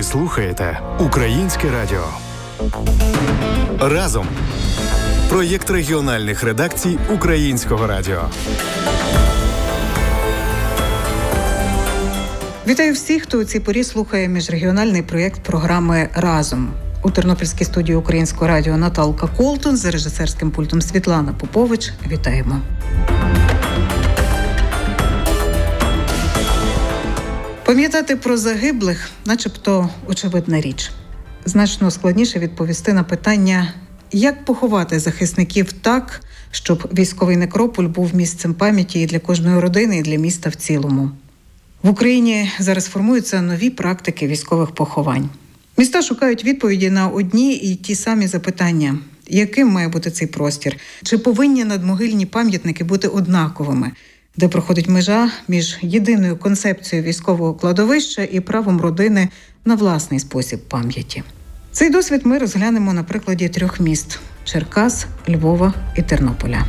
слухаєте Українське радіо. Разом. Проєкт регіональних редакцій Українського радіо. Вітаю всіх, хто у цій порі слухає міжрегіональний проєкт програми «Разом». У Тернопільській студії Українського радіо Наталка Колтун, за режисерським пультом Світлана Попович. Вітаємо. Пам'ятати про загиблих – начебто очевидна річ. Значно складніше відповісти на питання, як поховати захисників так, щоб військовий некрополь був місцем пам'яті і для кожної родини, і для міста в цілому. В Україні зараз формуються нові практики військових поховань. Міста шукають відповіді на одні і ті самі запитання. Яким має бути цей простір? Чи повинні надмогильні пам'ятники бути однаковими? Де проходить межа між єдиною концепцією військового кладовища і правом родини на власний спосіб пам'яті? Цей досвід ми розглянемо на прикладі 3 міст – Черкас, Львова і Тернополя.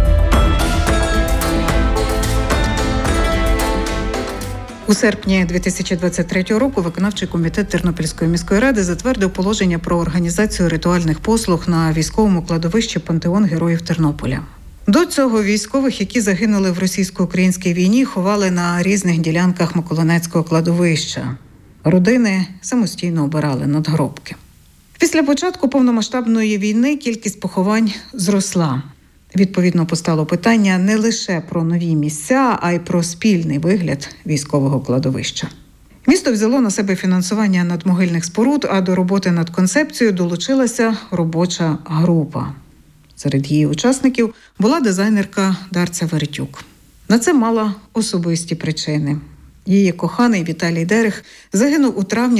У серпні 2023 року виконавчий комітет Тернопільської міської ради затвердив положення про організацію ритуальних послуг на військовому кладовищі «Пантеон Героїв Тернополя». До цього військових, які загинули в російсько-українській війні, ховали на різних ділянках Миколинецького кладовища. Родини самостійно обирали надгробки. Після початку повномасштабної війни кількість поховань зросла. Відповідно, постало питання не лише про нові місця, а й про спільний вигляд військового кладовища. Місто взяло на себе фінансування надмогильних споруд, а до роботи над концепцією долучилася робоча група. Серед її учасників була дизайнерка Дарця Веретюк. На це мала особисті причини. Її коханий Віталій Дерех загинув у травні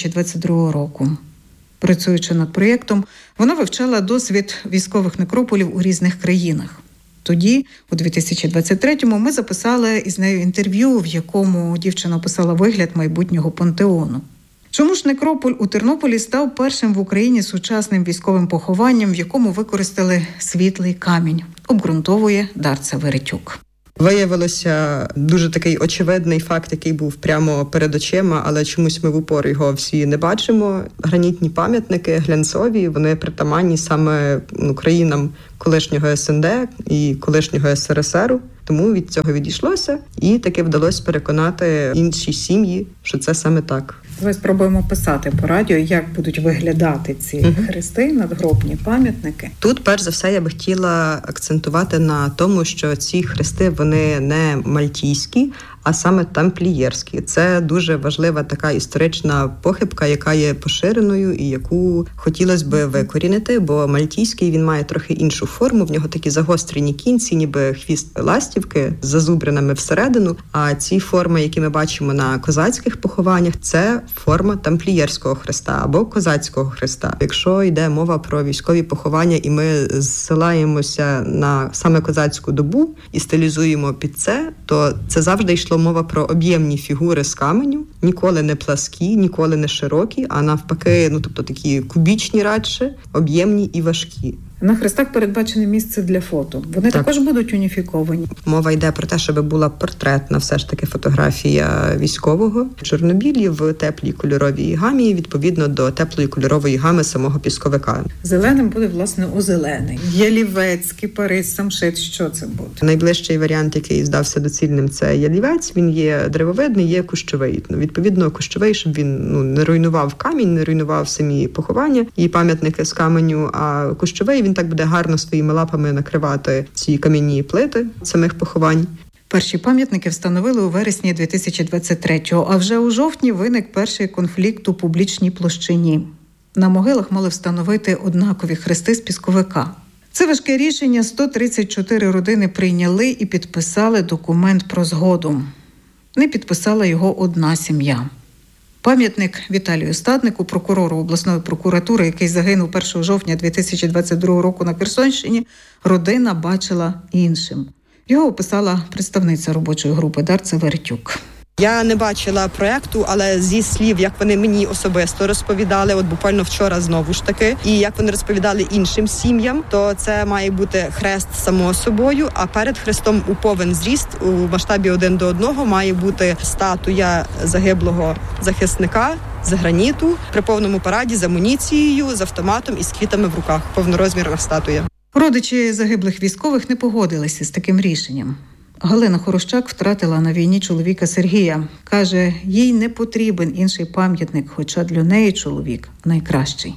2022 року. Працюючи над проєктом, вона вивчала досвід військових некрополів у різних країнах. Тоді, у 2023-му, ми записали із нею інтерв'ю, в якому дівчина описала вигляд майбутнього пантеону. Чому ж некрополь у Тернополі став першим в Україні сучасним військовим похованням, в якому використали світлий камінь, обґрунтовує Дарця Веретюк. Виявилося дуже такий очевидний факт, який був прямо перед очима, але чомусь ми в упор його всі не бачимо. Гранітні пам'ятники, глянцові, вони притаманні саме країнам колишнього СНД і колишнього СРСР. Тому від цього відійшлося і таки вдалося переконати інші сім'ї, що це саме так. Давай спробуємо писати по радіо, як будуть виглядати ці хрести, надгробні пам'ятники. Тут, перш за все, я би хотіла акцентувати на тому, що ці хрести, вони не мальтійські, а саме тамплієрські. Це дуже важлива така історична похибка, яка є поширеною і яку хотілося б викорінити, бо мальтійський, він має трохи іншу форму, в нього такі загострені кінці, ніби хвіст ластівки з зазубринами всередину, а ці форми, які ми бачимо на козацьких похованнях, це форма тамплієрського хреста або козацького хреста. Якщо йде мова про військові поховання і ми зсилаємося на саме козацьку добу і стилізуємо під це, то це завжди йшло мова про об'ємні фігури з каменю, ніколи не пласкі, ніколи не широкі, а навпаки, тобто такі кубічні радше, об'ємні і важкі. На хрестах передбачене місце для фото. Вони також будуть уніфіковані. Мова йде про те, щоб була портретна все ж таки фотографія військового. Чорнобілі в теплій кольоровій гамі, відповідно до теплої кольорової гами самого пісковика. Зеленим буде, власне, озелений. Ялівець, кипарис, самшит. Що це буде? Найближчий варіант, який здався доцільним, це ялівець. Він є древовидний, є кущовий. Відповідно, кущовий, щоб він не руйнував камінь, не руйнував самі поховання і пам'ятники з каменю, а кущовий, він так буде гарно своїми лапами накривати ці кам'яні плити самих поховань. Перші пам'ятники встановили у вересні 2023-го, а вже у жовтні виник перший конфлікт у публічній площині. На могилах мали встановити однакові хрести з пісковика. Це важке рішення 134 родини прийняли і підписали документ про згоду. Не підписала його одна сім'я. Пам'ятник Віталію Стаднику, прокурору обласної прокуратури, який загинув 1 жовтня 2022 року на Херсонщині, родина бачила іншим. Його описала представниця робочої групи Дарця Веретюк. Я не бачила проєкту, але зі слів, як вони мені особисто розповідали, от буквально вчора знову ж таки, і як вони розповідали іншим сім'ям, то це має бути хрест само собою, а перед хрестом у повен зріст у масштабі 1:1 має бути статуя загиблого захисника з граніту при повному параді з амуніцією, з автоматом і з квітами в руках. Повнорозмірна статуя. Родичі загиблих військових не погодилися з таким рішенням. Галина Хорощак втратила на війні чоловіка Сергія. Каже, їй не потрібен інший пам'ятник, хоча для неї чоловік найкращий.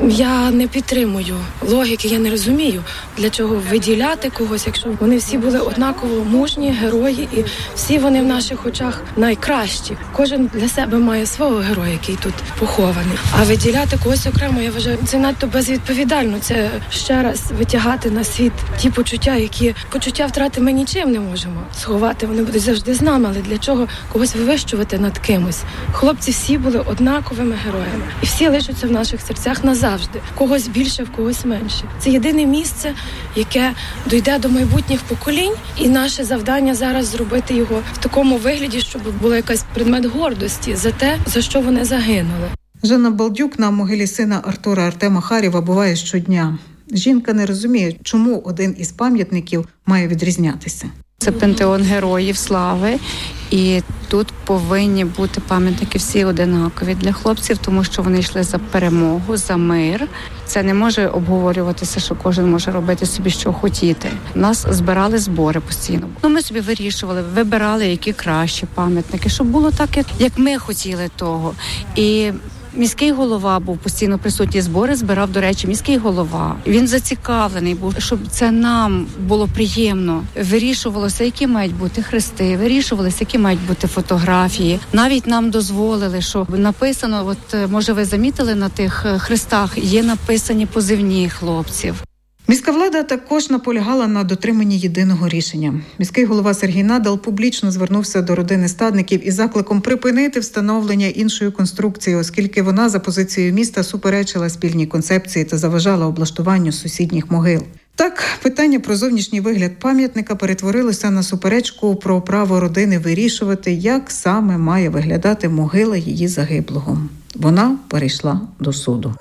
Я не підтримую логіки, я не розумію, для чого виділяти когось, якщо вони всі були однаково мужні, герої, і всі вони в наших очах найкращі. Кожен для себе має свого героя, який тут похований. А виділяти когось окремо, я вважаю, це надто безвідповідально. Це ще раз витягати на світ ті почуття втрати ми нічим не можемо сховати. Вони будуть завжди з нами, але для чого когось вивищувати над кимось? Хлопці всі були однаковими героями. І всі лишаться в наших серцях назавжди. Когось більше, в когось менше. Це єдине місце, яке дійде до майбутніх поколінь, і наше завдання зараз зробити його в такому вигляді, щоб була якась предмет гордості за те, за що вони загинули. Жанна Балдюк на могилі сина Артура Артема Харєва буває щодня. Жінка не розуміє, чому один із пам'ятників має відрізнятися. Це пантеон героїв слави, і тут повинні бути пам'ятники всі одинакові для хлопців, тому що вони йшли за перемогу, за мир. Це не може обговорюватися, що кожен може робити собі, що хотіти. Нас збирали збори постійно. Ми собі вибирали, які кращі пам'ятники, щоб було так, як ми хотіли того. І міський голова був постійно присутній, збори збирав, до речі, міський голова. Він зацікавлений був, щоб це нам було приємно. Вирішувалося, які мають бути хрести, вирішувалося, які мають бути фотографії. Навіть нам дозволили, що написано, от може ви замітили на тих хрестах, є написані позивні хлопців. Міська влада також наполягала на дотриманні єдиного рішення. Міський голова Сергій Надал публічно звернувся до родини стадників із закликом припинити встановлення іншої конструкції, оскільки вона, за позицією міста, суперечила спільній концепції та заважала облаштуванню сусідніх могил. Так, питання про зовнішній вигляд пам'ятника перетворилося на суперечку про право родини вирішувати, як саме має виглядати могила її загиблого. Вона перейшла до суду.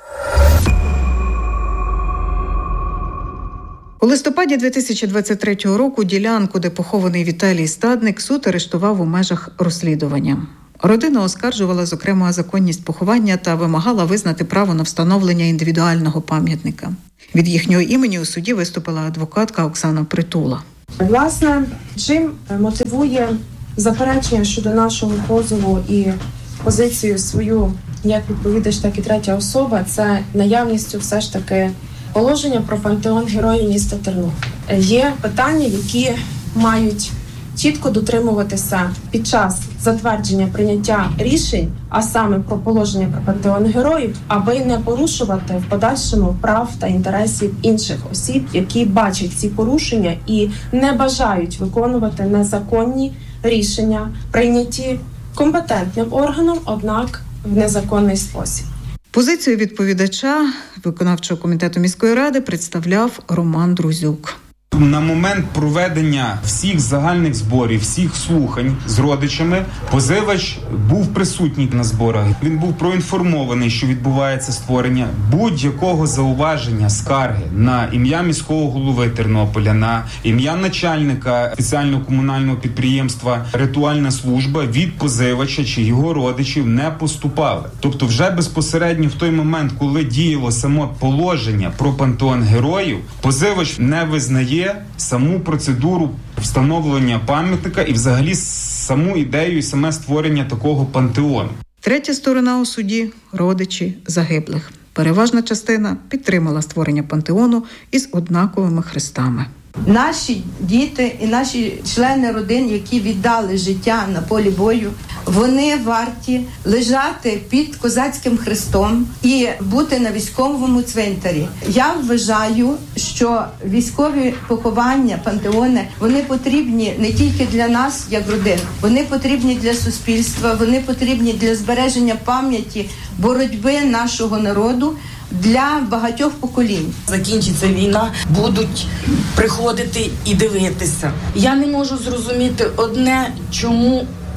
У листопаді 2023 року ділянку, де похований Віталій Стадник, суд арештував у межах розслідування. Родина оскаржувала, зокрема, законність поховання та вимагала визнати право на встановлення індивідуального пам'ятника. Від їхнього імені у суді виступила адвокатка Оксана Притула. Власне, чим мотивує заперечення щодо нашого позову і позицію свою як відповідач, так і третя особа, це наявністю все ж таки положення про пантеон героїв міста Тернопіль. Є питання, які мають чітко дотримуватися під час затвердження прийняття рішень, а саме про положення про пантеон героїв, аби не порушувати в подальшому прав та інтересів інших осіб, які бачать ці порушення і не бажають виконувати незаконні рішення, прийняті компетентним органом, однак в незаконний спосіб. Позицію відповідача виконавчого комітету міської ради представляв Роман Друзюк. На момент проведення всіх загальних зборів, всіх слухань з родичами, позивач був присутній на зборах. Він був проінформований, що відбувається створення будь-якого зауваження, скарги на ім'я міського голови Тернополя, на ім'я начальника спеціального комунального підприємства «Ритуальна служба» від позивача чи його родичів не поступали. Тобто вже безпосередньо в той момент, коли діяло само положення про пантеон героїв, позивач не визнає саму процедуру встановлення пам'ятника і взагалі саму ідею і саме створення такого пантеону. Третя сторона у суді – родичі загиблих. Переважна частина підтримала створення пантеону із однаковими хрестами. Наші діти і наші члени родин, які віддали життя на полі бою, вони варті лежати під козацьким хрестом і бути на військовому цвинтарі. Я вважаю, що військові поховання, пантеони, вони потрібні не тільки для нас, як родин, вони потрібні для суспільства, вони потрібні для збереження пам'яті боротьби нашого народу, для багатьох поколінь. Закінчиться війна, будуть приходити і дивитися. Я не можу зрозуміти одне, чому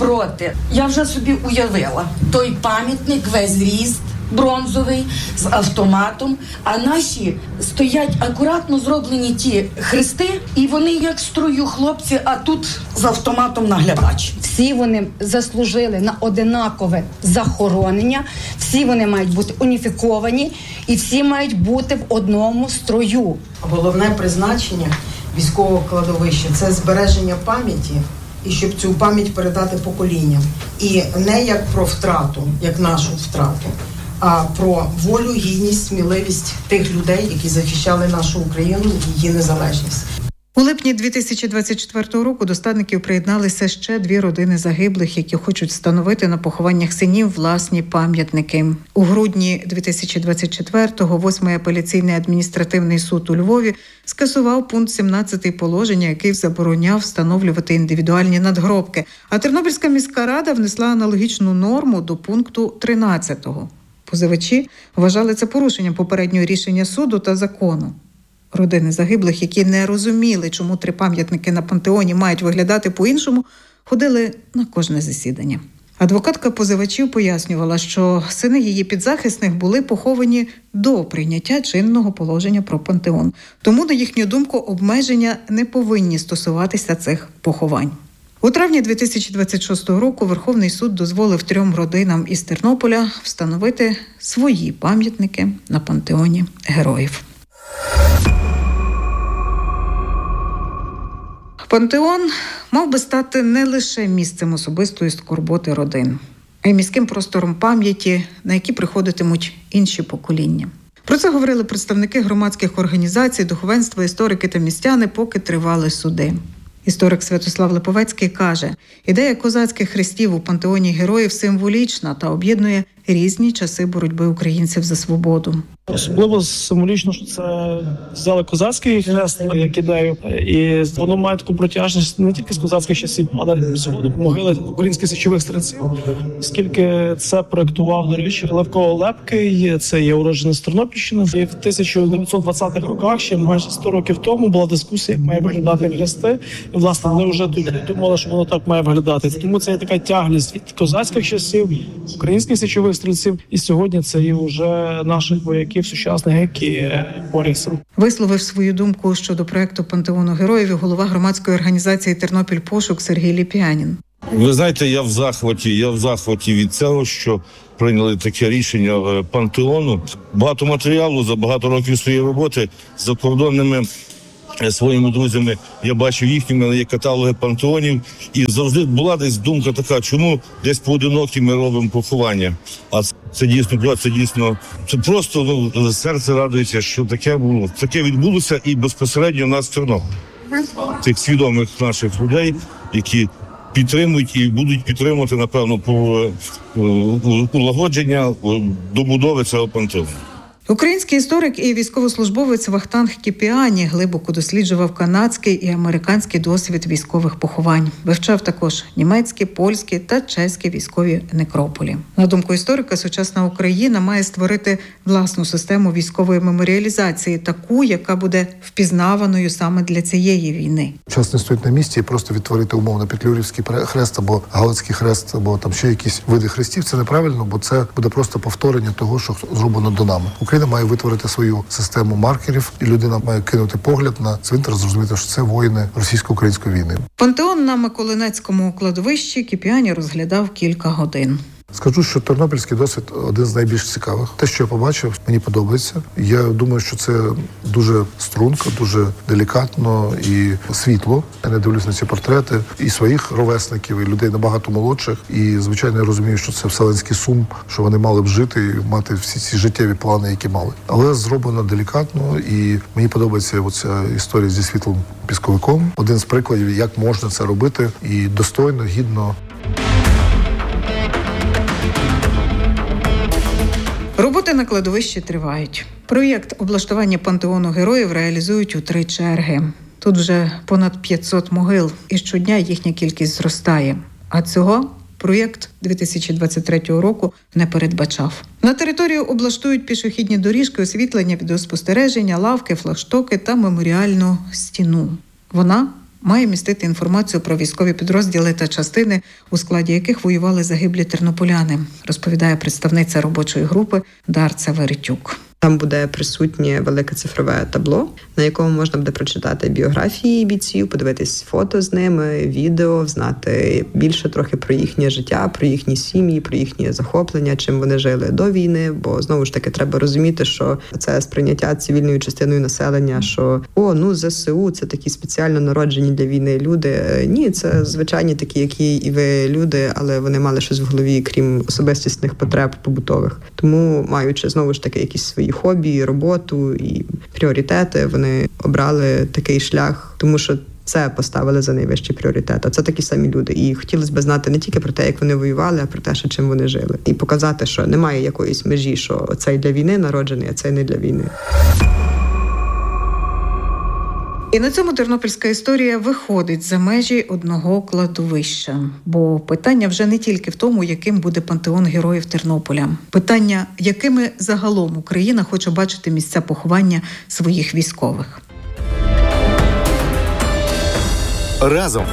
навпроти. Я вже собі уявила. Той пам'ятник, весь ріст бронзовий, з автоматом, а наші стоять акуратно зроблені ті хрести, і вони як в строю хлопці, а тут з автоматом наглядач. Всі вони заслужили на одинакове захоронення, всі вони мають бути уніфіковані і всі мають бути в одному строю. Головне призначення військового кладовища – це збереження пам'яті, і щоб цю пам'ять передати поколінням. І не як про втрату, як нашу втрату, а про волю, гідність, сміливість тих людей, які захищали нашу Україну і її незалежність. У липні 2024 року до статників приєдналися ще 2 родини загиблих, які хочуть встановити на похованнях синів власні пам'ятники. У грудні 2024-го 8-й апеляційний адміністративний суд у Львові скасував пункт 17 положення, який забороняв встановлювати індивідуальні надгробки. А Тернопільська міська рада внесла аналогічну норму до пункту 13-го. Позивачі вважали це порушенням попереднього рішення суду та закону. Родини загиблих, які не розуміли, чому 3 пам'ятники на пантеоні мають виглядати по-іншому, ходили на кожне засідання. Адвокатка позивачів пояснювала, що сини її підзахисних були поховані до прийняття чинного положення про пантеон. Тому, на їхню думку, обмеження не повинні стосуватися цих поховань. У травні 2026 року Верховний суд дозволив 3 родинам із Тернополя встановити свої пам'ятники на пантеоні героїв. Пантеон мав би стати не лише місцем особистої скорботи родин, а й міським простором пам'яті, на які приходитимуть інші покоління. Про це говорили представники громадських організацій, духовенства, історики та містяни, поки тривали суди. Історик Святослав Липовецький каже, ідея козацьких хрестів у пантеоні героїв символічна та об'єднує різні часи боротьби українців за свободу. Особливо символічно, що це взяли козацький хрест як ідею, і воно має таку протяжність не тільки з козацьких часів, але з могили українських січових стрільців, оскільки це проєктував, до речі, Левко Лепкий, це є уродженець Тернопільщини. І в 1920-х роках, ще майже 100 років тому, була дискусія, як має виглядати хрести, і, власне, вони вже тут думали, що воно так має виглядати. Тому це є така тяглість від козацьких часів, українських січових стрільців, і сьогодні це і вже наших вояків сучасних, які борються. Висловив свою думку щодо проекту пантеону героїв голова громадської організації «Тернопіль Пошук» Сергій Ліп'янін. Ви знаєте, я в захваті від цього, що прийняли таке рішення пантеону. Багато матеріалу за багато років своєї роботи з закордонними своїми друзями я бачив їхніми, але є каталоги пантеонів, і завжди була десь думка така, чому десь поодинокі ми робимо поховання. А це дійсно, це просто серце радується, що таке відбулося і безпосередньо в нас в Тернополі. Тих свідомих наших людей, які підтримують і будуть підтримувати, напевно, улагодження добудови цього пантеону. Український історик і військовослужбовець Вахтанг Кіпіані глибоко досліджував канадський і американський досвід військових поховань. Вивчав також німецькі, польські та чеські військові некрополі. На думку історика, сучасна Україна має створити власну систему військової меморіалізації, таку, яка буде впізнаваною саме для цієї війни. Час не стоїть на місці і просто відтворити умовно Петлюрівський хрест або Галицький хрест, або там ще якісь види хрестів. Це неправильно, бо це буде просто повторення того, що зроблено до нами. Україна має витворити свою систему маркерів, і людина має кинути погляд на цвинтар, зрозуміти, що це воїни російсько-української війни. Пантеон на Миколинецькому кладовищі Кіпіані розглядав кілька годин. Скажу, що тернопільський досвід один з найбільш цікавих. Те, що я побачив, мені подобається. Я думаю, що це дуже струнко, дуже делікатно і світло. Я не дивлюсь на ці портрети і своїх ровесників, і людей набагато молодших. І, звичайно, я розумію, що це вселенський сум, що вони мали б жити і мати всі ці життєві плани, які мали. Але зроблено делікатно, і мені подобається оця історія зі світлим пісковиком. Один з прикладів, як можна це робити і достойно, гідно. Роботи на кладовищі тривають. Проєкт облаштування пантеону героїв реалізують у 3 черги. Тут вже понад 500 могил, і щодня їхня кількість зростає. А цього проєкт 2023 року не передбачав. На територію облаштують пішохідні доріжки, освітлення, відеоспостереження, лавки, флагштоки та меморіальну стіну. Вона має містити інформацію про військові підрозділи та частини, у складі яких воювали загиблі тернополяни, розповідає представниця робочої групи Дарця Веретюк. Там буде присутнє велике цифрове табло, на якому можна буде прочитати біографії бійців, подивитись фото з ними, відео, знати більше трохи про їхнє життя, про їхні сім'ї, про їхні захоплення, чим вони жили до війни. Бо, знову ж таки, треба розуміти, що це сприйняття цивільною частиною населення, що ЗСУ – це такі спеціально народжені для війни люди. Ні, це звичайні такі, які і ви люди, але вони мали щось в голові, крім особистісних потреб побутових. Тому, маючи, знову ж таки, якісь свої хобі, роботу і пріоритети, вони обрали такий шлях, тому що це поставили за найвищий пріоритет. А це такі самі люди. І хотілося б знати не тільки про те, як вони воювали, а про те, що чим вони жили. І показати, що немає якоїсь межі, що цей для війни народжений, а цей не для війни. І на цьому тернопільська історія виходить за межі одного кладовища. Бо питання вже не тільки в тому, яким буде пантеон героїв Тернополя. Питання, якими загалом Україна хоче бачити місця поховання своїх військових. Разом.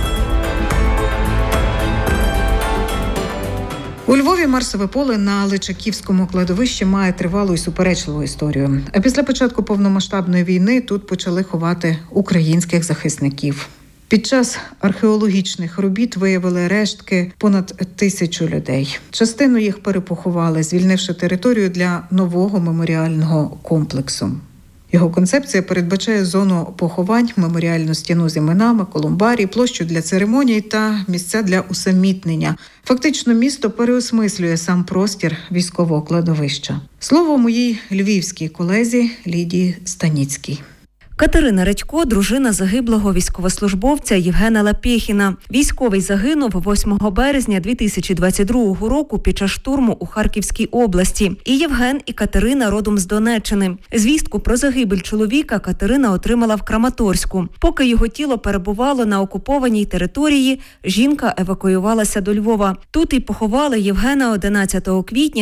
У Львові Марсове поле на Личаківському кладовищі має тривалу і суперечливу історію. А після початку повномасштабної війни тут почали ховати українських захисників. Під час археологічних робіт виявили рештки понад 1000 людей. Частину їх перепоховали, звільнивши територію для нового меморіального комплексу. Його концепція передбачає зону поховань, меморіальну стіну з іменами, колумбарій, площу для церемоній та місця для усамітнення. Фактично місто переосмислює сам простір військового кладовища. Слово моїй львівській колезі Лідії Станіцькій. Катерина Редько – дружина загиблого військовослужбовця Євгена Лапєхіна. Військовий загинув 8 березня 2022 року під час штурму у Харківській області. І Євген, і Катерина родом з Донеччини. Звістку про загибель чоловіка Катерина отримала в Краматорську. Поки його тіло перебувало на окупованій території, жінка евакуювалася до Львова. Тут і поховали Євгена 11 квітня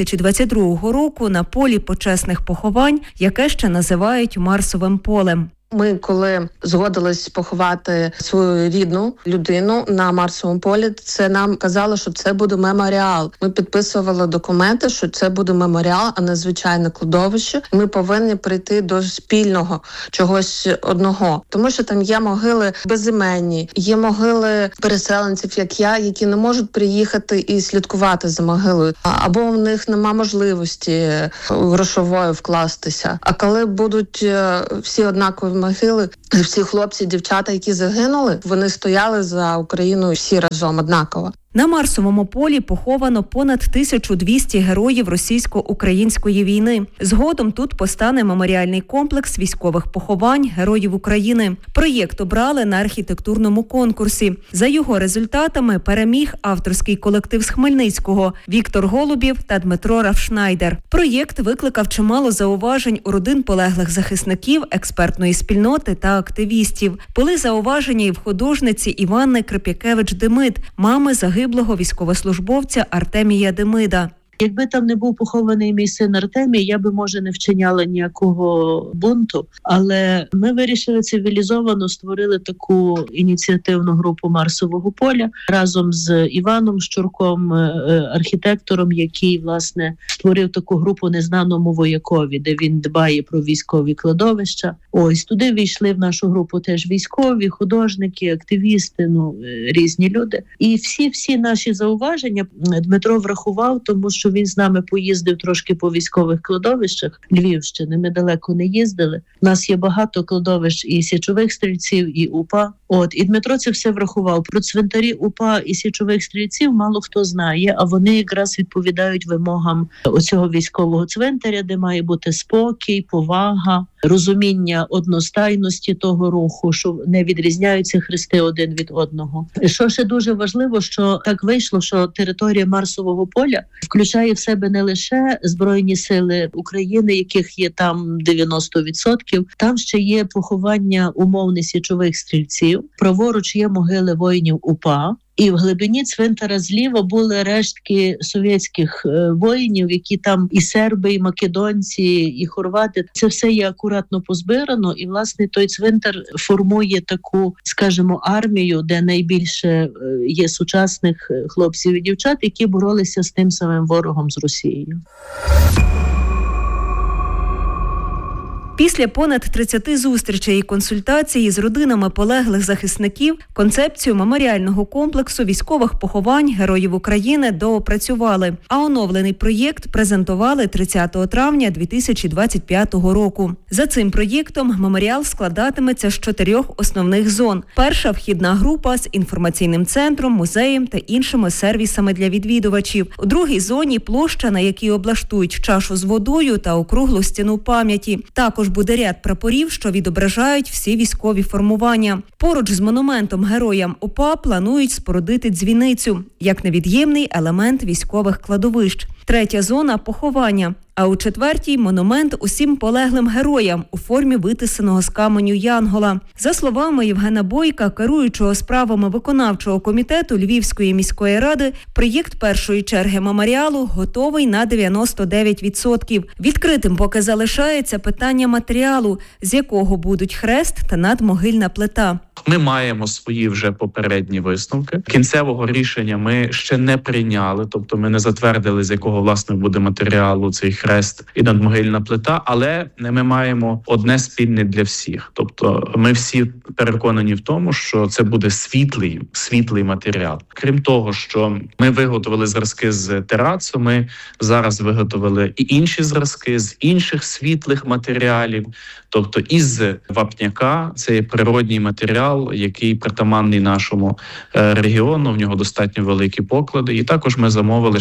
2022 року на полі почесних поховань, яке ще називають Марсовим полем. Ми, коли згодились поховати свою рідну людину на Марсовому полі, це нам казали, що це буде меморіал. Ми підписували документи, що це буде меморіал, а не звичайне кладовище. Ми повинні прийти до спільного чогось одного. Тому що там є могили безіменні, є могили переселенців, як я, які не можуть приїхати і слідкувати за могилою. Або в них нема можливості грошової вкластися. А коли будуть всі однакові могили, всі хлопці, дівчата, які загинули, вони стояли за Україну всі разом однаково. На Марсовому полі поховано понад 1200 героїв російсько-української війни. Згодом тут постане меморіальний комплекс військових поховань героїв України. Проєкт обрали на архітектурному конкурсі. За його результатами переміг авторський колектив з Хмельницького Віктор Голубів та Дмитро Равшнайдер. Проєкт викликав чимало зауважень у родин полеглих захисників, експертної спільноти та активістів. Були зауваження і в художниці Іванни Крип'якевич-Демид, мами загиблого військовослужбовця Артемія Демида. Якби там не був похований мій син Артемій, я би, може, не вчиняла ніякого бунту, але ми вирішили цивілізовано, створили таку ініціативну групу Марсового поля разом з Іваном Щурком, архітектором, який, власне, створив таку групу «Незнаному воякові», де він дбає про військові кладовища. Ось, туди війшли в нашу групу теж військові, художники, активісти, різні люди. І всі наші зауваження Дмитро врахував, тому що він з нами поїздив трошки по військових кладовищах Львівщини. Ми далеко не їздили. У нас є багато кладовищ і січових стрільців, і УПА. І Дмитро це все врахував. Про цвинтарі УПА і січових стрільців мало хто знає, а вони якраз відповідають вимогам оцього військового цвинтаря, де має бути спокій, повага, розуміння одностайності того руху, що не відрізняються хрести один від одного. Що ще дуже важливо, що так вийшло, що територія Марсового поля включає в себе не лише Збройні сили України, яких є там 90%, там ще є поховання умовних січових стрільців, праворуч є могили воїнів УПА, І в глибині цвинтара зліва були рештки совєтських воїнів, які там і серби, і македонці, і хорвати. Це все є акуратно позбирано. І, власне, той цвинтар формує таку, скажімо, армію, де найбільше є сучасних хлопців і дівчат, які боролися з тим самим ворогом, з Росією. Після понад 30 зустрічей і консультацій з родинами полеглих захисників концепцію меморіального комплексу військових поховань Героїв України доопрацювали, а оновлений проєкт презентували 30 травня 2025 року. За цим проєктом меморіал складатиметься з 4 основних зон. Перша – вхідна група з інформаційним центром, музеєм та іншими сервісами для відвідувачів. У другій зоні – площа, на якій облаштують чашу з водою та округлу стіну пам'яті. Також буде ряд прапорів, що відображають всі військові формування. Поруч з монументом героям УПА планують спорудити дзвіницю, як невід'ємний елемент військових кладовищ. Третя зона – поховання. А у четвертій – монумент усім полеглим героям у формі витисаного з каменю янгола. За словами Євгена Бойка, керуючого справами виконавчого комітету Львівської міської ради, проєкт першої черги меморіалу готовий на 99%. Відкритим поки залишається питання матеріалу, з якого будуть хрест та надмогильна плита. Ми маємо свої вже попередні висновки. Кінцевого рішення ми ще не прийняли, тобто ми не затвердили, з якого, власне, буде матеріалу цей хрест і надмогильна плита, але ми маємо одне спільне для всіх. Тобто ми всі переконані в тому, що це буде світлий матеріал. Крім того, що ми виготовили зразки з терацу, ми зараз виготовили і інші зразки з інших світлих матеріалів, тобто із вапняка, це є природній матеріал, який притаманний нашому регіону, в нього достатньо великі поклади. І також ми замовили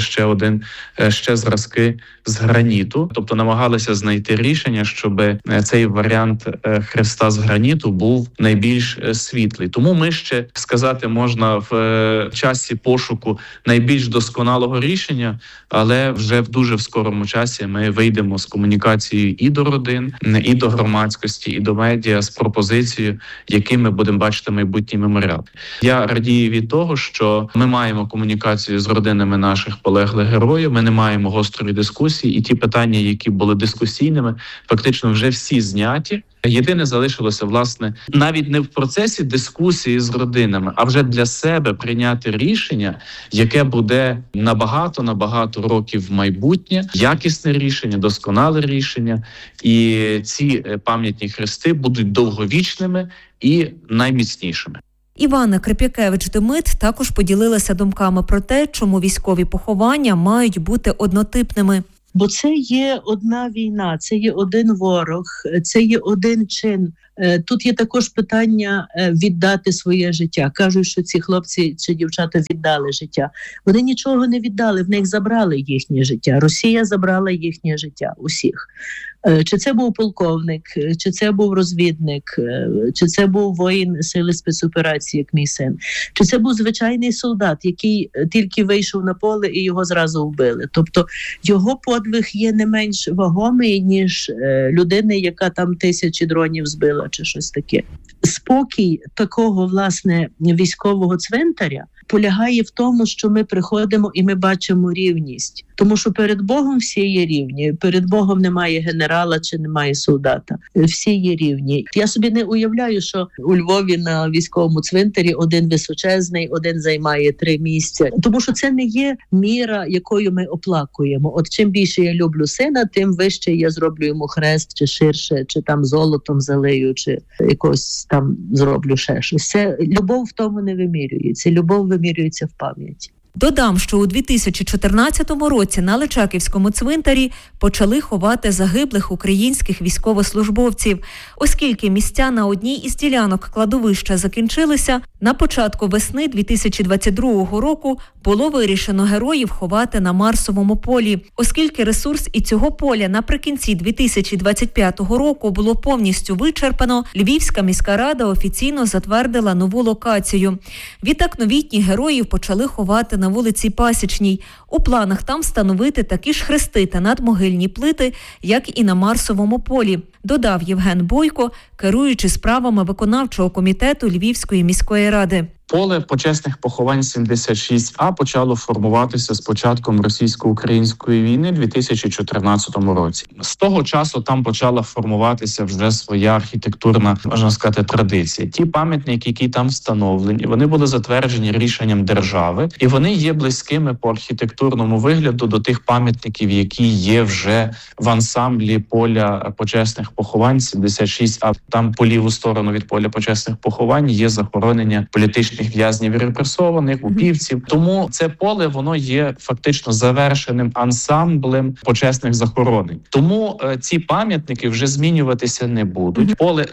ще зразки з граніту, тобто намагалися знайти рішення, щоб цей варіант хреста з граніту був найбільш світлий. Тому ми ще, сказати можна, в часі пошуку найбільш досконалого рішення, але вже в дуже скорому часі ми вийдемо з комунікацією і до родин, і до громадськості, і до медіа з пропозицією, яким ми будемо бачити майбутній меморіал. Я радію від того, що ми маємо комунікацію з родинами наших полеглих героїв, ми не маємо гострої дискусії, і ті питання, які були дискусійними, фактично вже всі зняті. Єдине залишилося, власне, навіть не в процесі дискусії з родинами, а вже для себе прийняти рішення, яке буде набагато років в майбутнє, якісне рішення, досконале рішення, і ці пам'ятні хрести будуть довговічними і найміцнішими. Івана Крип'якевич-Демит також поділилася думками про те, чому військові поховання мають бути однотипними. Бо це є одна війна, це є один ворог, це є один чин. Тут є також питання віддати своє життя. Кажуть, що ці хлопці чи дівчата віддали життя. Вони нічого не віддали, в них забрали їхнє життя. Росія забрала їхнє життя усіх. Чи це був полковник, чи це був розвідник, чи це був воїн сили спецоперації, як мій син, чи це був звичайний солдат, який тільки вийшов на поле і його зразу вбили. Тобто його подвиг є не менш вагомий, ніж людини, яка там 1000 дронів збила чи щось таке. Спокій такого, власне, військового цвинтаря полягає в тому, що ми приходимо і ми бачимо рівність. Тому що перед Богом всі є рівні. Перед Богом немає генерала чи немає солдата. Всі є рівні. Я собі не уявляю, що у Львові на військовому цвинтарі один височезний, один займає 3 місця. Тому що це не є міра, якою ми оплакуємо. От чим більше я люблю сина, тим вище я зроблю йому хрест, чи ширше, чи там золотом залию, чи якось там зроблю ще щось. Це любов в тому не вимірюється. Любов вимірюється в пам'яті. Додам, що у 2014 році на Личаківському цвинтарі почали ховати загиблих українських військовослужбовців. Оскільки місця на одній із ділянок кладовища закінчилися, на початку весни 2022 року було вирішено героїв ховати на Марсовому полі. Оскільки ресурс і цього поля наприкінці 2025 року було повністю вичерпано, Львівська міська рада офіційно затвердила нову локацію. Відтак новітні героїв почали ховати на вулиці Пасічній. У планах там встановити такі ж хрести та надмогильні плити, як і на Марсовому полі, додав Євген Бойко, керуючи справами виконавчого комітету Львівської міської ради. Поле почесних поховань 76А почало формуватися з початком російсько-української війни в 2014 році. З того часу там почала формуватися вже своя архітектурна, можна сказати, традиція. Ті пам'ятники, які там встановлені, вони були затверджені рішенням держави, і вони є близькими по архітектурному вигляду до тих пам'ятників, які є вже в ансамблі поля почесних поховань 76А. Там по ліву сторону від поля почесних поховань є захоронення політичних в'язнів і репресованих, упівців. Тому це поле, воно є фактично завершеним ансамблем почесних захоронень. Тому ці пам'ятники вже змінюватися не будуть. Поле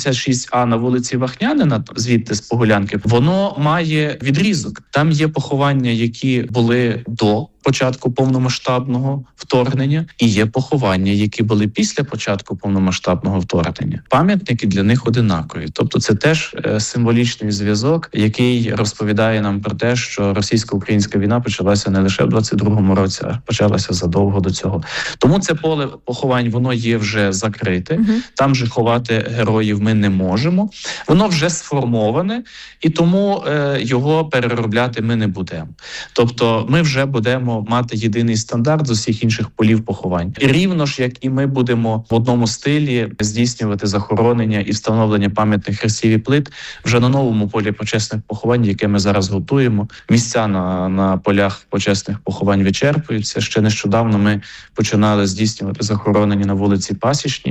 76А на вулиці Вахнянина, звідти з Погулянки, воно має відрізок. Там є поховання, які були до початку повномасштабного вторгнення, і є поховання, які були після початку повномасштабного вторгнення. Пам'ятники для них одинакові. Тобто це теж символічний зв'язок, який розповідає нам про те, що російсько-українська війна почалася не лише в 22-му році, а почалася задовго до цього. Тому це поле поховань, воно є вже закрите. Там же ховати героїв ми не можемо. Воно вже сформоване, і тому його переробляти ми не будемо. Тобто ми вже будемо мати єдиний стандарт з усіх інших полів поховань. І рівно ж, як і ми будемо в одному стилі здійснювати захоронення і встановлення пам'ятних хрестів і плит вже на новому полі почесних поховань, яке ми зараз готуємо. Місця на полях почесних поховань вичерпуються. Ще нещодавно ми починали здійснювати захоронення на вулиці Пасічній,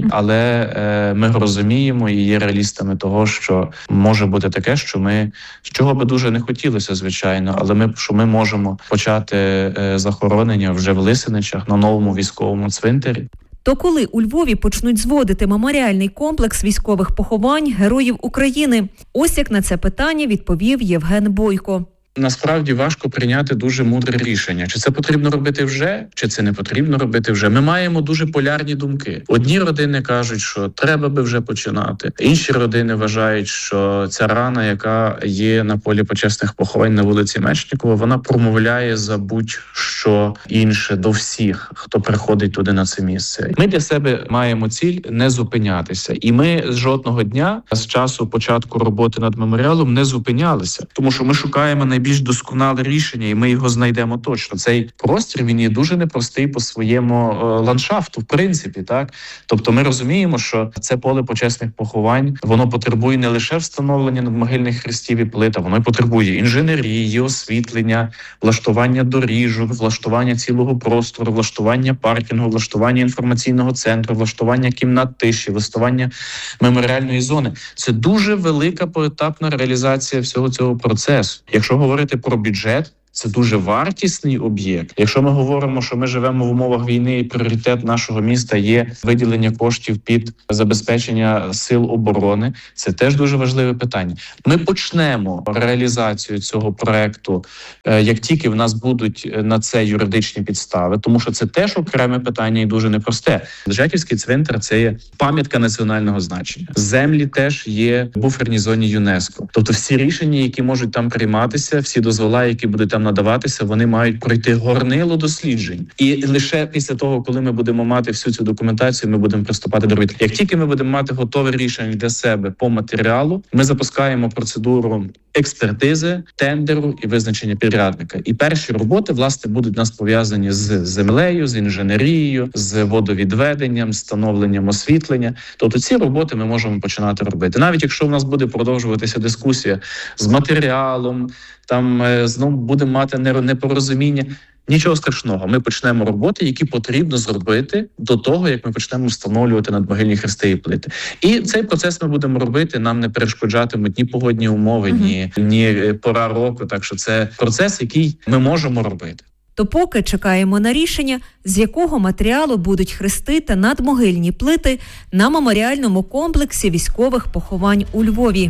але ми розуміємо і є реалістами того, що може бути таке, чого би дуже не хотілося, звичайно, але ми можемо почати захоронення вже в Лисиничах на новому військовому цвинтарі. То коли у Львові почнуть зводити меморіальний комплекс військових поховань героїв України? Ось як на це питання відповів Євген Бойко. Насправді важко прийняти дуже мудре рішення. Чи це потрібно робити вже, чи це не потрібно робити вже. Ми маємо дуже полярні думки. Одні родини кажуть, що треба би вже починати. Інші родини вважають, що ця рана, яка є на полі почесних поховань на вулиці Мечникова, вона промовляє за будь-що інше до всіх, хто приходить туди на це місце. Ми для себе маємо ціль не зупинятися. І ми жодного дня з часу початку роботи над меморіалом не зупинялися. Тому що ми шукаємо найбільш досконале рішення, і ми його знайдемо точно. Цей простір, він є дуже непростий по своєму ландшафту, в принципі, так? Тобто ми розуміємо, що це поле почесних поховань, воно потребує не лише встановлення надмогильних хрестів і плит, а воно потребує інженерії, освітлення, влаштування доріжок, влаштування цілого простору, влаштування паркінгу, влаштування інформаційного центру, влаштування кімнат тиші, влаштування меморіальної зони. Це дуже велика поетапна реалізація всього цього процесу. Якщо говорити про бюджет, це дуже вартісний об'єкт. Якщо ми говоримо, що ми живемо в умовах війни і пріоритет нашого міста є виділення коштів під забезпечення сил оборони, це теж дуже важливе питання. Ми почнемо реалізацію цього проекту, як тільки в нас будуть на це юридичні підстави, тому що це теж окреме питання і дуже непросте. Жаківський цвинтар – це є пам'ятка національного значення. Землі теж є в буферній зоні ЮНЕСКО. Тобто всі рішення, які можуть там прийматися, всі дозвола, які будуть там надаватися, вони мають пройти горнило досліджень. І лише після того, коли ми будемо мати всю цю документацію, ми будемо приступати до роботи. Як тільки ми будемо мати готове рішення для себе по матеріалу, ми запускаємо процедуру експертизи, тендеру і визначення підрядника. І перші роботи, власне, будуть у нас пов'язані з землею, з інженерією, з водовідведенням, з встановленням освітлення. Тобто ці роботи ми можемо починати робити. Навіть якщо в нас буде продовжуватися дискусія з матеріалом, там знову будемо мати непорозуміння. Нічого страшного, ми почнемо роботи, які потрібно зробити до того, як ми почнемо встановлювати надмогильні хрести і плити. І цей процес ми будемо робити, нам не перешкоджатимуть ні погодні умови, ні пора року. Так що це процес, який ми можемо робити. То поки чекаємо на рішення, з якого матеріалу будуть хрести та надмогильні плити на меморіальному комплексі військових поховань у Львові.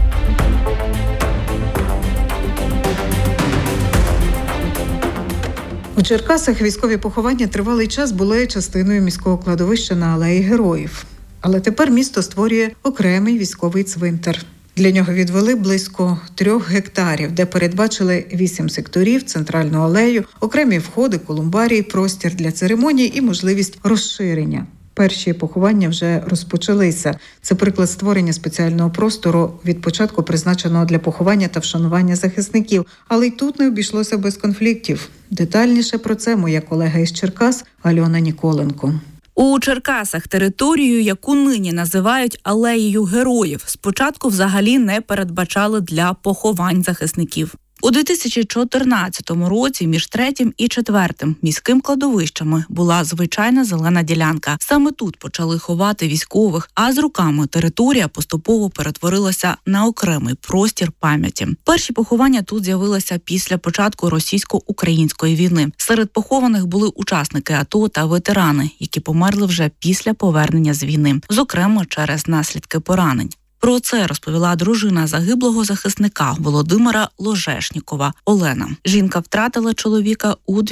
У Черкасах військові поховання тривалий час були частиною міського кладовища на Алеї Героїв. Але тепер місто створює окремий військовий цвинтар. Для нього відвели близько 3 гектарів, де передбачили 8 секторів, центральну алею, окремі входи, колумбарії, простір для церемоній і можливість розширення. перші поховання вже розпочалися. Це приклад створення спеціального простору, від початку призначеного для поховання та вшанування захисників. Але й тут не обійшлося без конфліктів. Детальніше про це моя колега із Черкас Альона Ніколенко. У Черкасах територію, яку нині називають Алеєю Героїв, спочатку взагалі не передбачали для поховань захисників. У 2014 році між 3-м і 4-м міським кладовищами була звичайна зелена ділянка. Саме тут почали ховати військових, а з роками територія поступово перетворилася на окремий простір пам'яті. Перші поховання тут з'явилися після початку російсько-української війни. Серед похованих були учасники АТО та ветерани, які померли вже після повернення з війни, зокрема через наслідки поранень. Про це розповіла дружина загиблого захисника Володимира Ложешнікова Олена. Жінка втратила чоловіка у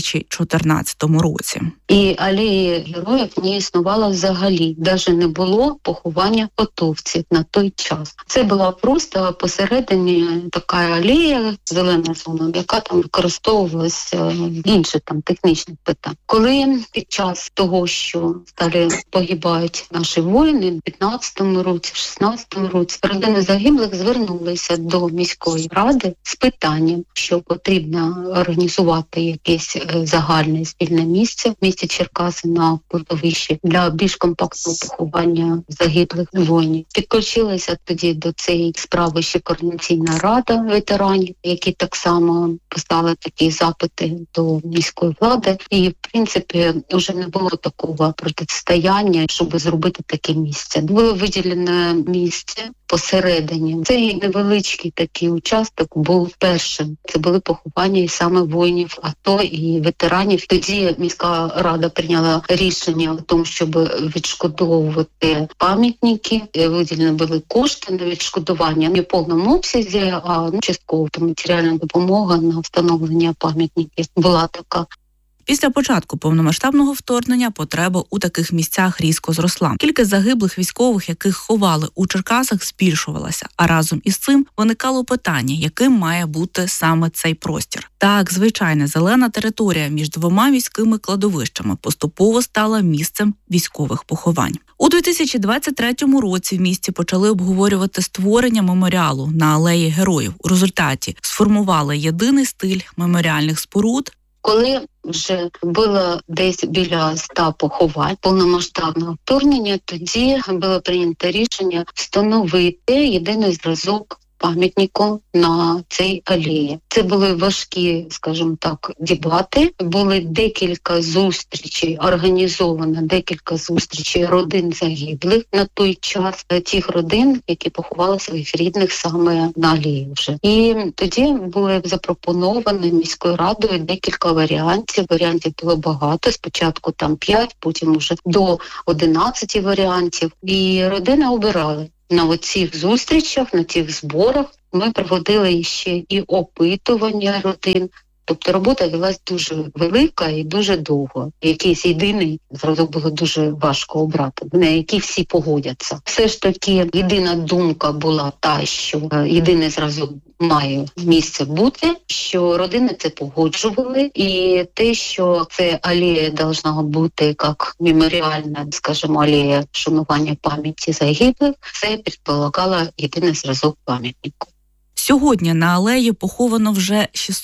2014 році. І алеї героїв не існувало взагалі. Навіть не було поховання готовців на той час. Це була просто посередині така алея, зелена зона, яка там використовувалася інші там технічні питання. Коли під час того, що стали погибають наші воїни в 15-му році, в 16-му році, родини загиблих звернулися до міської ради з питанням, що потрібно організувати якесь загальне спільне місце в місті Черкаси на кладовищі для більш компактного поховання загиблих воїнів. Підключилася тоді до цієї справи ще Координаційна рада ветеранів, які так само поставили такі запити до міської влади. І, в принципі, вже не було такого протистояння, щоб зробити таке місце. Було виділене місце посередині. Цей невеличкий такий участок був першим. Це були поховання і саме воїнів АТО і ветеранів. Тоді міська рада прийняла рішення о тому, щоб відшкодовувати пам'ятники. Виділені були кошти на відшкодування не в повному обсязі, а частково матеріальна допомога на встановлення пам'ятників була така. Після початку повномасштабного вторгнення потреба у таких місцях різко зросла. Кількість загиблих військових, яких ховали у Черкасах, збільшувалася. А разом із цим виникало питання, яким має бути саме цей простір. Так, звичайна зелена територія між двома міськими кладовищами поступово стала місцем військових поховань. У 2023 році в місті почали обговорювати створення меморіалу на Алеї Героїв. У результаті сформували єдиний стиль меморіальних споруд. Коли вже було десь біля 100 поховань повномасштабного вторгнення, тоді було прийнято рішення встановити єдиний зразок пам'ятнику на цій алеї. Це були важкі, скажімо так, дебати. Були декілька зустрічей, організовано декілька зустрічей родин загиблих на той час, тих родин, які поховали своїх рідних саме на алеї вже. І тоді були запропоновані міською радою декілька варіантів. Варіантів було багато. Спочатку там 5, потім вже до 11 варіантів. І родини обирали. На цих зустрічах, на цих зборах ми проводили ще і опитування родин. Тобто робота велась дуже велика і дуже довго. Якийсь єдиний зразок було дуже важко обрати, на який всі погодяться. Все ж таки єдина думка була та, що єдиний зразок має місце бути, що родини це погоджували, і те, що це алея должна бути як меморіальна, скажімо, алея вшанування пам'яті загиблих, це предполагало єдиний зразок пам'ятнику. Сьогодні на алеї поховано вже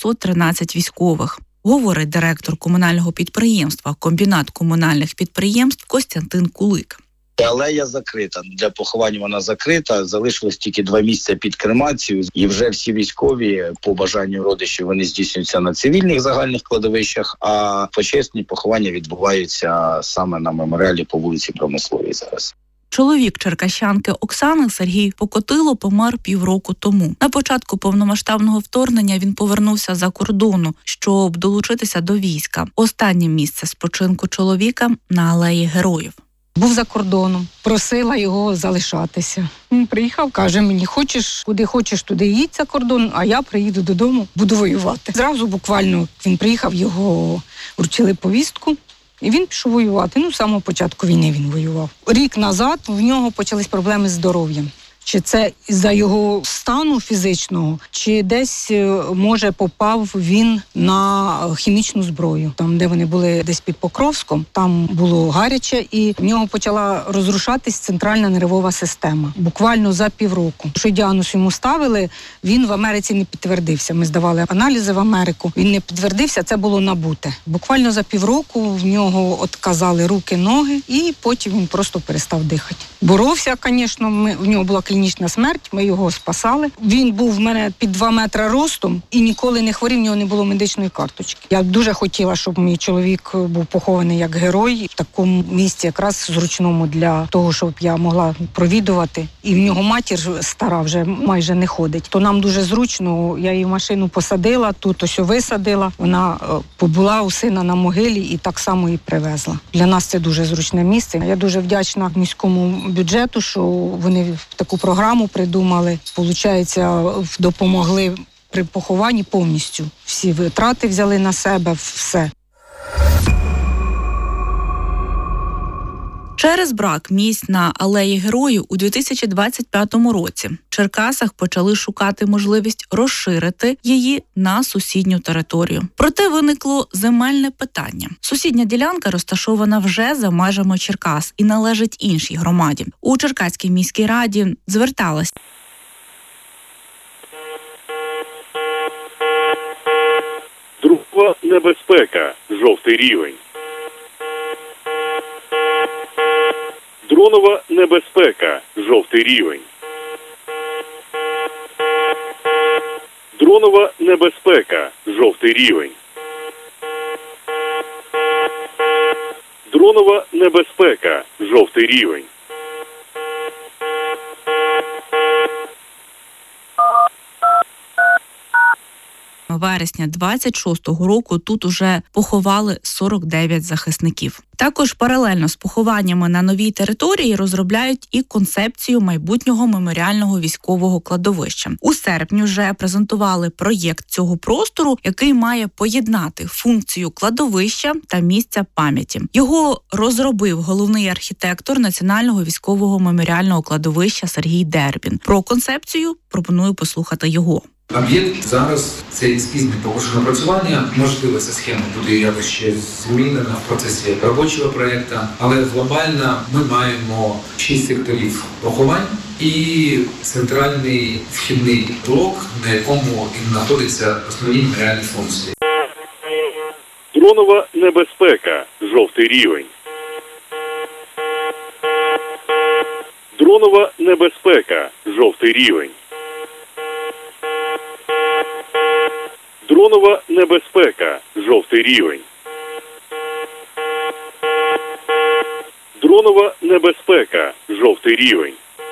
613 військових, говорить директор комунального підприємства «Комбінат комунальних підприємств» Костянтин Кулик. Алея закрита. Для поховання вона закрита. Залишилось тільки 2 місця під кремацію. І вже всі військові, по бажанню родичів, вони здійснюються на цивільних загальних кладовищах, а почесні поховання відбуваються саме на меморіалі по вулиці Промисловій зараз. Чоловік черкащанки Оксани Сергій Покотило помер півроку тому. На початку повномасштабного вторгнення він повернувся за кордону, щоб долучитися до війська. Останнє місце спочинку чоловіка на Алеї Героїв. Був за кордоном, просила його залишатися. Він приїхав, каже мені, куди хочеш, туди їдь за кордон, а я приїду додому, буду воювати. Зразу буквально він приїхав, його вручили повістку. І він пішов воювати. З самого початку війни він воював. Рік назад в нього почались проблеми з здоров'ям. чи це із-за його стану фізичного, чи десь, може, попав він на хімічну зброю. Там, де вони були десь під Покровськом, там було гаряче, і в нього почала розрушатись центральна нервова система. Буквально за півроку. Що діагноз йому ставили, він в Америці не підтвердився. Ми здавали аналізи в Америку. Він не підтвердився, це було набуте. Буквально за півроку в нього отказали руки, ноги, і потім він просто перестав дихати. Боровся, звісно, в нього була клінічна смерть, ми його спасали. Він був в мене під 2 метри ростом і ніколи не хворів, в нього не було медичної карточки. Я дуже хотіла, щоб мій чоловік був похований як герой в такому місці, якраз зручному для того, щоб я могла провідувати. І в нього матір стара вже майже не ходить. То нам дуже зручно, я її в машину посадила, тут ось висадила. Вона побула у сина на могилі і так само її привезла. Для нас це дуже зручне місце. Я дуже вдячна міському бюджету, що вони таку програму придумали. Получається, допомогли при похованні повністю. Всі витрати взяли на себе, все. Через брак місць на алеї Героїв у 2025 році в Черкасах почали шукати можливість розширити її на сусідню територію. Проте виникло земельне питання. Сусідня ділянка розташована вже за межами Черкас і належить іншій громаді. У Черкаській міській раді зверталась. Друга небезпека. Жовтий рівень. Дронова небезпека. Жовтий рівень. Дронова небезпека. Жовтий рівень. Дронова небезпека. Жовтий рівень. Вересня 26-го року тут уже поховали 49 захисників. Також паралельно з похованнями на новій території розробляють і концепцію майбутнього меморіального військового кладовища. У серпні вже презентували проєкт цього простору, який має поєднати функцію кладовища та місця пам'яті. Його розробив головний архітектор Національного військового меморіального кладовища Сергій Дербін. Про концепцію пропоную послухати його. Об'єкт зараз це ескіз пошуку напрацювання. Можливо, ця схема буде якось ще змінена в процесі робочого проєкту, але глобально ми маємо 6 секторів поховань і центральний вхідний блок, на якому і знаходяться основні меморіальні функції. Дронова небезпека. Жовтий рівень. Дронова небезпека. Жовтий рівень. Дронова небезпека. Жовтий рівень. Дронова небезпека. Жовтий рівень.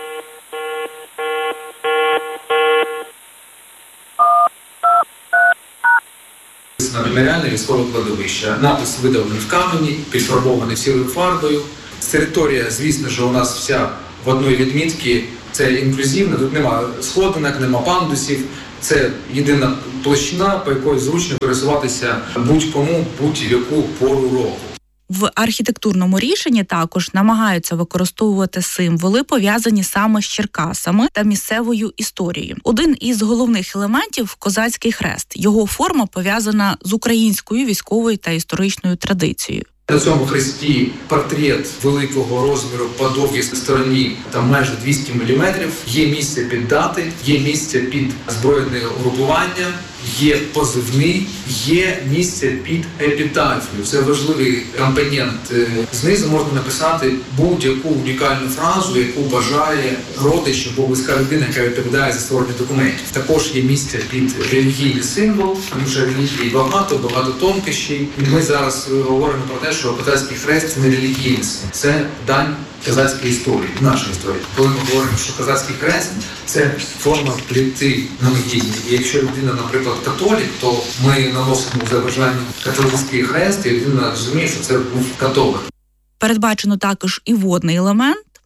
Меморіальне військове кладовище. Напис видавлений в камені, підфарбований сірою фарбою. Територія, звісно, що у нас вся в одній відмітці. Це інклюзивно, тут нема сходинок, нема пандусів. Це єдина площина, по якій зручно пересуватися будь-кому, будь-яку пору року. В архітектурному рішенні також намагаються використовувати символи, пов'язані саме з Черкасами та місцевою історією. Один із головних елементів – козацький хрест. Його форма пов'язана з українською військовою та історичною традицією. На цьому хресті портрет великого розміру по довгій стороні, там майже 200 мм. Є місце під дати, є місце під збройне угрупування, є позивний, є місце під епітафію. Це важливий компонент. Знизу можна написати будь-яку унікальну фразу, яку бажає родич або близька людина, яка відповідає за створення документів. Також є місце під релігійний символ, тому що релігії багато тонкощів. І ми зараз говоримо про те, що козацький хрест – це не релігійний, це дань козацької історії, нашої історії. Коли ми говоримо, що козацький хрест – це форма пліти на могилі. І якщо людина, наприклад, католік, то ми наносимо за бажанням католицький хрест, і людина розуміє, що це був католик. Передбачено також і водний елемент.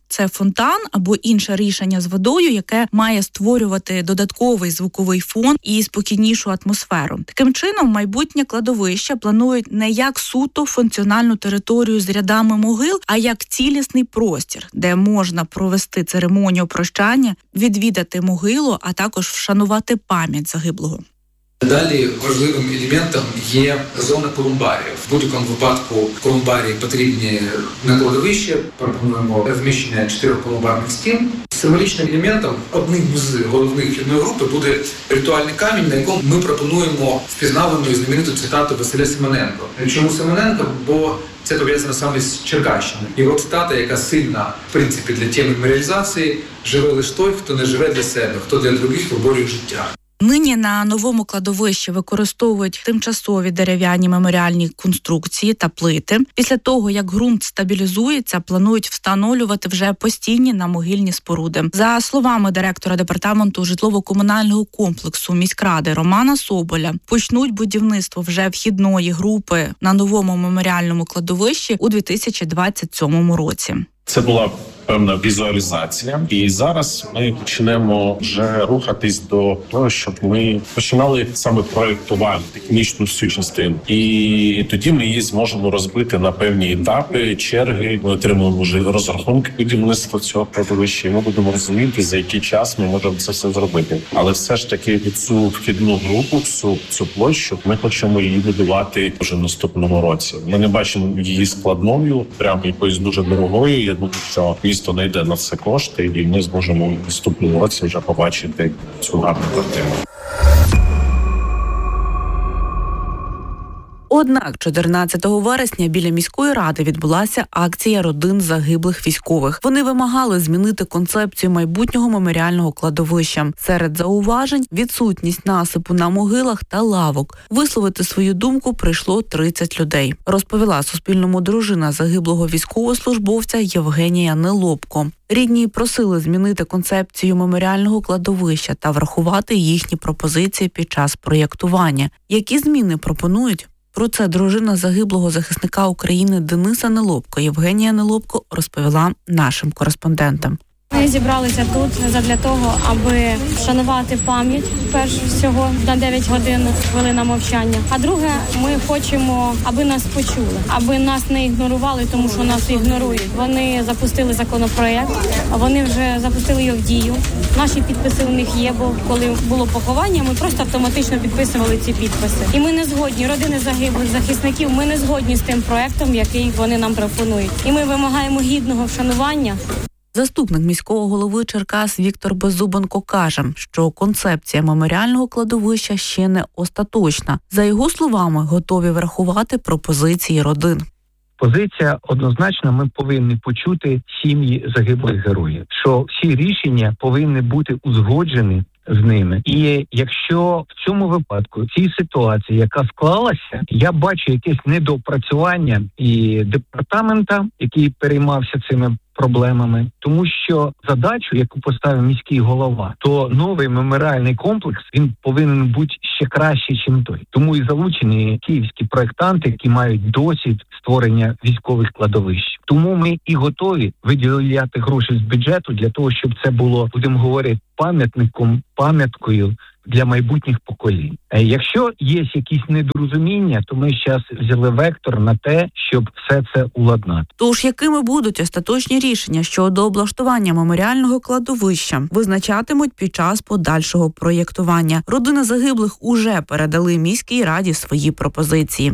Це фонтан або інше рішення з водою, яке має створювати додатковий звуковий фон і спокійнішу атмосферу. Таким чином, майбутнє кладовище планують не як суто функціональну територію з рядами могил, а як цілісний простір, де можна провести церемонію прощання, відвідати могилу, а також вшанувати пам'ять загиблого. Далі важливим елементом є зона колумбарів. В будь-якому випадку колумбарії потрібні на кладовище. Пропонуємо розміщення 4 колумбарних стін. Символічним елементом одним з головних вхідної групи буде ритуальний камінь, на якому ми пропонуємо впізнавану і знамениту цитату Василя Симоненко. Чому Симоненко? Бо це пов'язано саме з Черкащиною. Його цитата, яка сильна, в принципі, для теми меморіалізації: «Живе лише той, хто не живе для себе, хто для других виборює життя». Нині на новому кладовищі використовують тимчасові дерев'яні меморіальні конструкції та плити. Після того, як ґрунт стабілізується, планують встановлювати вже постійні намогильні споруди. За словами директора департаменту житлово-комунального комплексу міськради Романа Соболя, почнуть будівництво вже вхідної групи на новому меморіальному кладовищі у 2027 році. Це була певна візуалізація, і зараз ми почнемо вже рухатись до того, щоб ми починали саме проєктувати технічну всю частину. І тоді ми її зможемо розбити на певні етапи, черги. Ми отримуємо вже розрахунки будівництва цього кладовища, і ми будемо розуміти, за який час ми можемо це все зробити. Але все ж таки цю вхідну групу, цю площу, ми хочемо її будувати вже в наступному році. Ми не бачимо її складною, прямо якоюсь дуже дорогою. Я думаю, що місто знайде на це кошти, і ми зможемо в наступному році вже побачити цю гарну картину. Однак 14 вересня біля міської ради відбулася акція родин загиблих військових. Вони вимагали змінити концепцію майбутнього меморіального кладовища. Серед зауважень – відсутність насипу на могилах та лавок. Висловити свою думку прийшло 30 людей. Розповіла Суспільному дружина загиблого військовослужбовця Євгенія Нелобко. Рідні просили змінити концепцію меморіального кладовища та врахувати їхні пропозиції під час проєктування. Які зміни пропонують? Про це дружина загиблого захисника України Дениса Нелобко Євгенія Нелобко розповіла нашим кореспондентам. Ми зібралися тут задля того, аби вшанувати пам'ять, перш всього, на 9 годин хвилина мовчання. А друге, ми хочемо, аби нас почули, аби нас не ігнорували, тому що нас ігнорують. Вони запустили законопроєкт, вони вже запустили його в дію. Наші підписи у них є, бо коли було поховання, ми просто автоматично підписували ці підписи. І ми не згодні, родини загиблих захисників, ми не згодні з тим проєктом, який вони нам пропонують. І ми вимагаємо гідного вшанування. Заступник міського голови Черкас Віктор Беззубенко каже, що концепція меморіального кладовища ще не остаточна. За його словами, готові врахувати пропозиції родин. Позиція однозначно, ми повинні почути сім'ї загиблих героїв, що всі рішення повинні бути узгоджені з ними. І якщо в цьому випадку, в цій ситуації, яка склалася, я бачу якесь недопрацювання і департамента, який переймався цими проблемами, тому що задачу, яку поставив міський голова, то новий меморіальний комплекс, він повинен бути ще кращий, ніж той. Тому і залучені київські проєктанти, які мають досвід створення військових кладовищ. Тому ми і готові виділяти гроші з бюджету для того, щоб це було, будемо говорити, пам'яткою для майбутніх поколінь. Якщо є якісь недорозуміння, то ми зараз взяли вектор на те, щоб все це уладнати. Тож, якими будуть остаточні рішення щодо облаштування меморіального кладовища, визначатимуть під час подальшого проєктування. Родини загиблих уже передали міській раді свої пропозиції.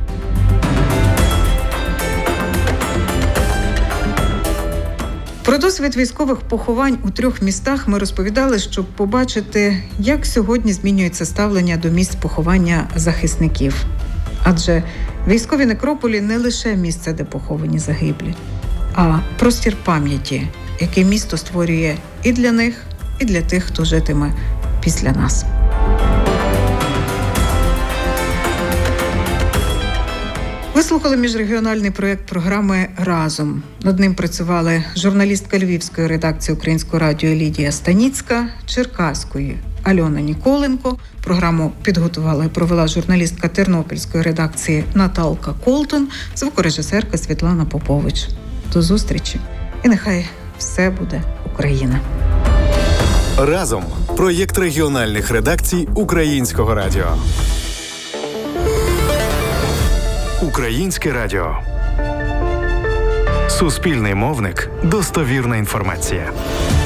Про досвід військових поховань у 3 містах ми розповідали, щоб побачити, як сьогодні змінюється ставлення до місць поховання захисників. Адже військові некрополі не лише місце, де поховані загиблі, а простір пам'яті, який місто створює і для них, і для тих, хто житиме після нас. Ви слухали міжрегіональний проєкт програми «Разом». Над ним працювали журналістка Львівської редакції Українського радіо Лідія Станіцька, Черкаської Альона Ніколенко. Програму підготувала і провела журналістка Тернопільської редакції Наталка Колтон, звукорежисерка Світлана Попович. До зустрічі. І нехай все буде Україна. Разом. Проєкт регіональних редакцій Українського радіо. Українське радіо. Суспільний мовник. Достовірна інформація.